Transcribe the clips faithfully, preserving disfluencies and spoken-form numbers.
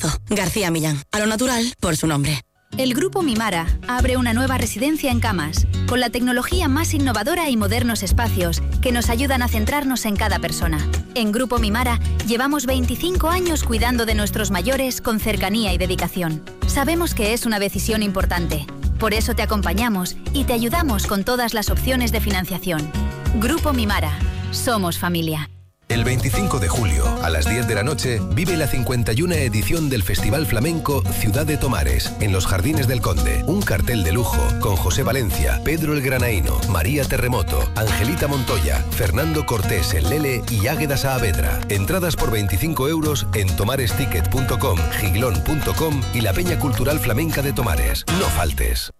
García Millán, a lo natural por su nombre. El Grupo Mimara abre una nueva residencia en Camas, con la tecnología más innovadora y modernos espacios que nos ayudan a centrarnos en cada persona. En Grupo Mimara llevamos veinticinco años cuidando de nuestros mayores con cercanía y dedicación. Sabemos que es una decisión importante, por eso te acompañamos y te ayudamos con todas las opciones de financiación. Grupo Mimara, somos familia. El veinticinco de julio, a las diez de la noche, vive la cincuenta y una edición del Festival Flamenco Ciudad de Tomares, en los Jardines del Conde. Un cartel de lujo con José Valencia, Pedro el Granaíno, María Terremoto, Angelita Montoya, Fernando Cortés el Lele y Águeda Saavedra. Entradas por veinticinco euros en tomaresticket punto com, giglón punto com y la Peña Cultural Flamenca de Tomares. No faltes.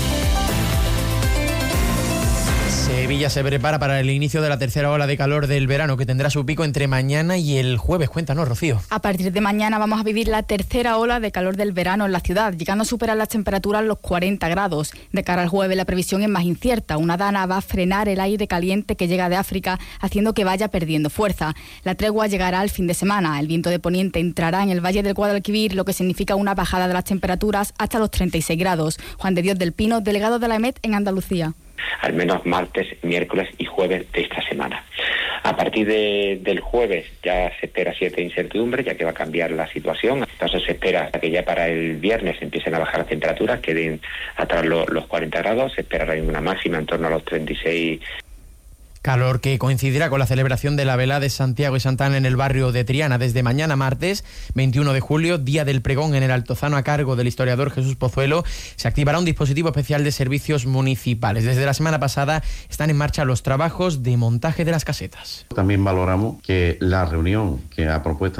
Sevilla se prepara para el inicio de la tercera ola de calor del verano, que tendrá su pico entre mañana y el jueves. Cuéntanos, Rocío. A partir de mañana vamos a vivir la tercera ola de calor del verano en la ciudad, llegando a superar las temperaturas los cuarenta grados. De cara al jueves la previsión es más incierta. Una dana va a frenar el aire caliente que llega de África, haciendo que vaya perdiendo fuerza. La tregua llegará al fin de semana. El viento de poniente entrará en el Valle del Guadalquivir, lo que significa una bajada de las temperaturas hasta los treinta y seis grados. Juan de Dios del Pino, delegado de la E M E T en Andalucía. Al menos martes, miércoles y jueves de esta semana. A partir de, del jueves ya se espera cierta incertidumbre, ya que va a cambiar la situación. Entonces se espera que ya para el viernes empiecen a bajar las temperaturas, queden atrás los, los cuarenta grados. Se esperará una máxima en torno a los treinta y seis. Calor que coincidirá con la celebración de la velada de Santiago y Santana en el barrio de Triana desde mañana martes veintiuno de julio, día del pregón en el Altozano a cargo del historiador Jesús Pozuelo. Se activará un dispositivo especial de servicios municipales. Desde la semana pasada están en marcha los trabajos de montaje de las casetas. También valoramos que la reunión que ha propuesto...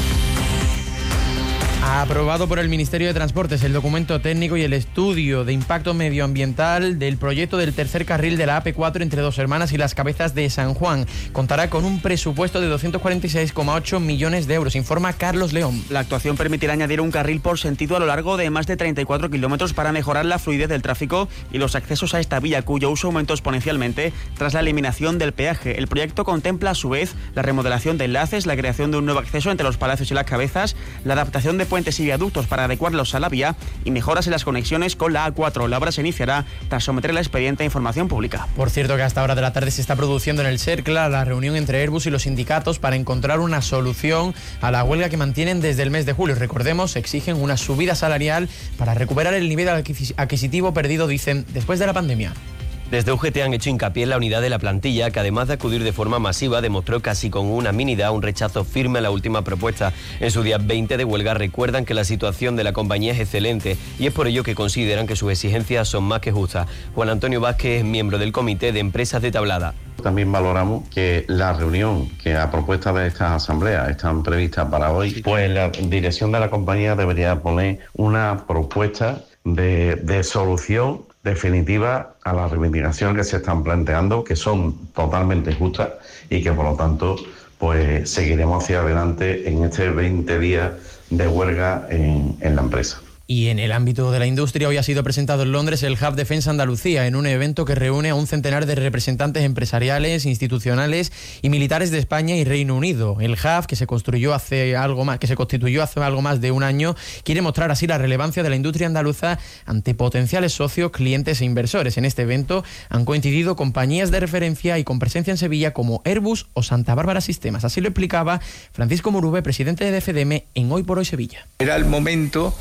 Ha aprobado por el Ministerio de Transportes el documento técnico y el estudio de impacto medioambiental del proyecto del tercer carril de la A P cuatro entre Dos Hermanas y Las Cabezas de San Juan. Contará con un presupuesto de doscientos cuarenta y seis coma ocho millones de euros, informa Carlos León. La actuación permitirá añadir un carril por sentido a lo largo de más de treinta y cuatro kilómetros para mejorar la fluidez del tráfico y los accesos a esta vía, cuyo uso aumentó exponencialmente tras la eliminación del peaje. El proyecto contempla a su vez la remodelación de enlaces, la creación de un nuevo acceso entre Los Palacios y Las Cabezas, la adaptación de puentes y viaductos para adecuarlos a la vía y mejoras en las conexiones con la A cuatro. La obra se iniciará tras someter el expediente a información pública. Por cierto, que hasta hora de la tarde se está produciendo en el CERCLA la reunión entre Airbus y los sindicatos para encontrar una solución a la huelga que mantienen desde el mes de julio. Recordemos, exigen una subida salarial para recuperar el nivel adquisitivo perdido, dicen, después de la pandemia. Desde U G T han hecho hincapié en la unidad de la plantilla, que además de acudir de forma masiva, demostró casi con unanimidad un rechazo firme a la última propuesta. En su día veinte de huelga recuerdan que la situación de la compañía es excelente y es por ello que consideran que sus exigencias son más que justas. Juan Antonio Vázquez es miembro del Comité de Empresas de Tablada. También valoramos que la reunión que a propuesta de esta asamblea están previstas para hoy, pues la dirección de la compañía debería poner una propuesta de, de solución definitiva a las reivindicaciones que se están planteando, que son totalmente justas y que por lo tanto pues seguiremos hacia adelante en este veinte días de huelga en, en la empresa. Y en el ámbito de la industria, hoy ha sido presentado en Londres el Hub Defensa Andalucía, en un evento que reúne a un centenar de representantes empresariales, institucionales y militares de España y Reino Unido. El Hub, que se construyó hace algo más, que se constituyó hace algo más de un año, quiere mostrar así la relevancia de la industria andaluza ante potenciales socios, clientes e inversores. En este evento han coincidido compañías de referencia y con presencia en Sevilla como Airbus o Santa Bárbara Sistemas. Así lo explicaba Francisco Murube, presidente de F D M, en Hoy por Hoy Sevilla. Era el momento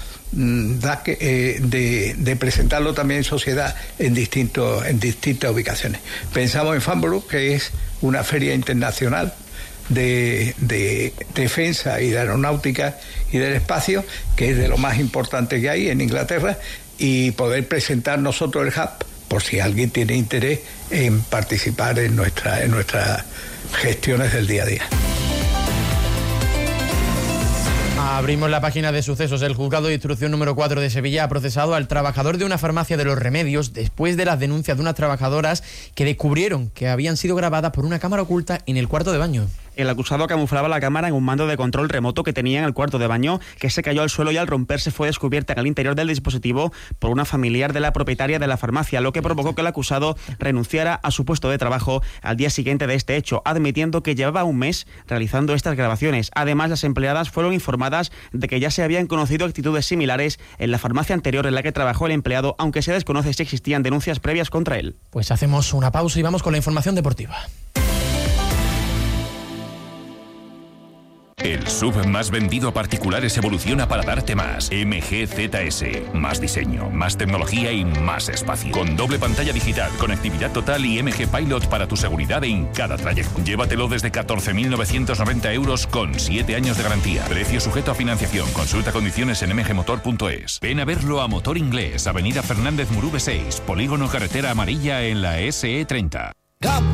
Da que, eh, de, de presentarlo también en sociedad en, distintos, en distintas ubicaciones. Pensamos en Farnborough, que es una feria internacional de, de defensa y de aeronáutica y del espacio, que es de lo más importante que hay en Inglaterra, y poder presentar nosotros el hub, por si alguien tiene interés en participar en, nuestra, en nuestras gestiones del día a día. Abrimos la página de sucesos. El juzgado de instrucción número cuatro de Sevilla ha procesado al trabajador de una farmacia de Los Remedios después de las denuncias de unas trabajadoras que descubrieron que habían sido grabadas por una cámara oculta en el cuarto de baño. El acusado camuflaba la cámara en un mando de control remoto que tenía en el cuarto de baño, que se cayó al suelo y al romperse fue descubierta en el interior del dispositivo por una familiar de la propietaria de la farmacia, lo que provocó que el acusado renunciara a su puesto de trabajo al día siguiente de este hecho, admitiendo que llevaba un mes realizando estas grabaciones. Además, las empleadas fueron informadas de que ya se habían conocido actitudes similares en la farmacia anterior en la que trabajó el empleado, aunque se desconoce si existían denuncias previas contra él. Pues hacemos una pausa y vamos con la información deportiva. El S U V más vendido a particulares evoluciona para darte más. M G Z S. Más diseño, más tecnología y más espacio. Con doble pantalla digital, conectividad total y M G Pilot para tu seguridad en cada trayecto. Llévatelo desde catorce mil novecientos noventa euros con siete años de garantía. Precio sujeto a financiación. Consulta condiciones en m g motor punto es. Ven a verlo a Motor Inglés, Avenida Fernández Murube seis, Polígono Carretera Amarilla en la S E treinta.